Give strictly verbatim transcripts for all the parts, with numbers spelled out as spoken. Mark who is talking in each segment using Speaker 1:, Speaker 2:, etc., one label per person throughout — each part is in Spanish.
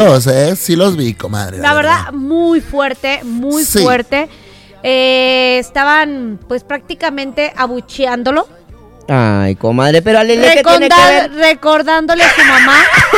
Speaker 1: ¿eh? Sí los vi, comadre.
Speaker 2: La, la verdad, verdad, muy fuerte, muy sí. fuerte. Eh, estaban, pues, prácticamente abucheándolo.
Speaker 3: Ay, comadre, pero a Lele, ¿qué tiene que ver?
Speaker 2: Recordándole a su mamá.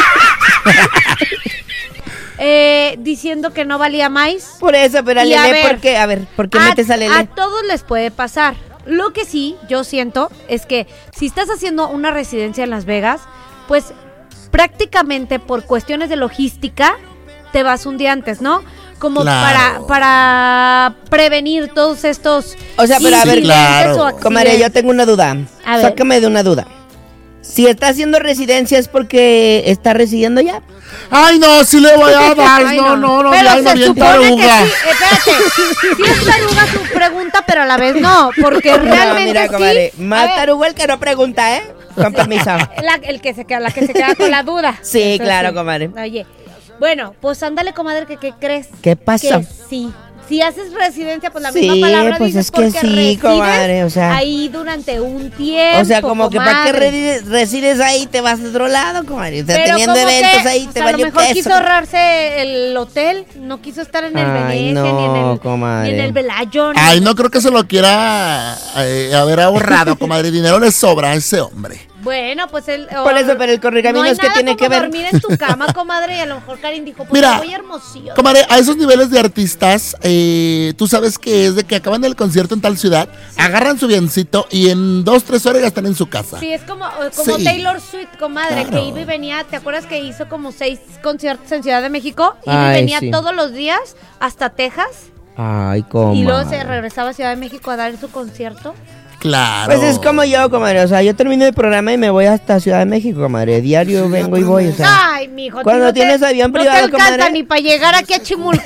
Speaker 2: eh, diciendo que no valía más.
Speaker 3: Por eso, pero a Lele, a ver, ¿por qué? A ver, ¿por qué a, metes a Lele?
Speaker 2: A todos les puede pasar. Lo que sí, yo siento, es que si estás haciendo una residencia en Las Vegas, pues prácticamente por cuestiones de logística te vas un día antes, ¿no? Como
Speaker 1: claro.
Speaker 2: para para prevenir todos estos.
Speaker 3: O sea, pero a ver,
Speaker 1: claro.
Speaker 3: Comadre, yo tengo una duda. A ver. Sácame de una duda. Si está haciendo residencia es porque está residiendo ya.
Speaker 1: Ay, no, sí le voy a dar. Ay, no, no, no,
Speaker 2: pero
Speaker 1: no,
Speaker 2: se
Speaker 1: bien
Speaker 2: supone
Speaker 1: taruga.
Speaker 2: que sí, espérate. Sí es taruga tu pregunta, pero a la vez no, porque realmente
Speaker 3: no, mira,
Speaker 2: sí.
Speaker 3: Comadre, más taruga el que no pregunta, ¿eh? Con permiso.
Speaker 2: La, el que se queda, la que se queda con la duda.
Speaker 3: Sí,
Speaker 2: Eso
Speaker 3: claro,
Speaker 2: sí.
Speaker 3: Comadre.
Speaker 2: Oye, bueno, pues ándale, comadre, que ¿qué crees?
Speaker 3: ¿Qué pasa?
Speaker 2: Que sí. Si haces residencia, pues la
Speaker 3: sí,
Speaker 2: misma palabra
Speaker 3: pues
Speaker 2: dices
Speaker 3: es que
Speaker 2: porque
Speaker 3: sí,
Speaker 2: resides
Speaker 3: comadre, o sea,
Speaker 2: ahí durante un tiempo.
Speaker 3: O sea, como
Speaker 2: comadre.
Speaker 3: que para qué resides, resides ahí, te vas a otro lado, comadre. O sea,
Speaker 2: pero
Speaker 3: teniendo eventos
Speaker 2: que,
Speaker 3: ahí,
Speaker 2: o
Speaker 3: te
Speaker 2: sea,
Speaker 3: valió
Speaker 2: a lo mejor
Speaker 3: queso.
Speaker 2: quiso ahorrarse el hotel, no quiso estar en el
Speaker 3: Ay,
Speaker 2: Venecia,
Speaker 3: no,
Speaker 2: ni en el,
Speaker 3: comadre.
Speaker 2: ni en el Velayo.
Speaker 1: Ay, no creo que se lo quiera eh, haber ahorrado, comadre. Dinero le sobra a ese hombre.
Speaker 2: Bueno, pues él...
Speaker 3: Por eso, pero el correcaminos,
Speaker 2: no
Speaker 3: ¿qué tiene que ver?
Speaker 2: dormir en tu cama, comadre, y a lo mejor Karin dijo, pues
Speaker 1: mira,
Speaker 2: voy hermosillo.
Speaker 1: Comadre, a esos niveles de artistas, eh, tú sabes que es de que acaban el concierto en tal ciudad, sí. agarran su biencito y en dos, tres horas ya están en su casa.
Speaker 2: Sí, es como, como sí. Taylor Swift, comadre,
Speaker 1: claro.
Speaker 2: que iba y venía, ¿te acuerdas que hizo como seis conciertos en Ciudad de México? Y
Speaker 3: Ay,
Speaker 2: venía
Speaker 3: sí.
Speaker 2: todos los días hasta Texas.
Speaker 3: Ay, comadre.
Speaker 2: Y luego se regresaba a Ciudad de México a dar su concierto.
Speaker 1: Claro.
Speaker 3: Pues es como yo, comadre, o sea, yo termino el programa y me voy hasta Ciudad de México, comadre, diario vengo y voy, o sea.
Speaker 2: Ay, mijo.
Speaker 3: Cuando
Speaker 2: no
Speaker 3: tienes
Speaker 2: te,
Speaker 3: avión
Speaker 2: no
Speaker 3: privado,
Speaker 2: te alcanza
Speaker 3: comadre.
Speaker 2: ni para llegar aquí a Chimulco.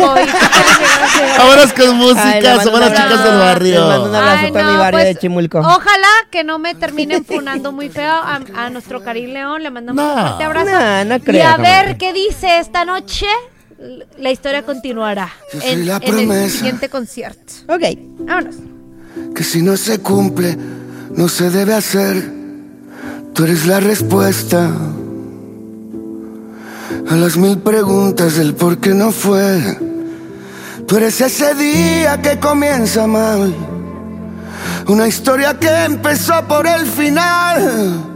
Speaker 1: Vámonos con música, somos las chicas del barrio.
Speaker 3: Les mando un abrazo
Speaker 2: Ay,
Speaker 3: para
Speaker 2: no,
Speaker 3: mi barrio
Speaker 2: pues,
Speaker 3: de Chimulco.
Speaker 2: Ojalá que no me terminen funando muy feo a, a nuestro Karim León, le mandamos
Speaker 1: no,
Speaker 2: un fuerte abrazo.
Speaker 3: No, no creo,
Speaker 2: y a
Speaker 3: comadre.
Speaker 2: ver qué dice esta noche. La historia continuará en, en el siguiente concierto.
Speaker 3: Ok,
Speaker 2: vámonos.
Speaker 4: Que si no se cumple, no se debe hacer. Tú eres la respuesta a las mil preguntas del por qué no fue. Tú eres ese día que comienza mal, una historia que empezó por el final.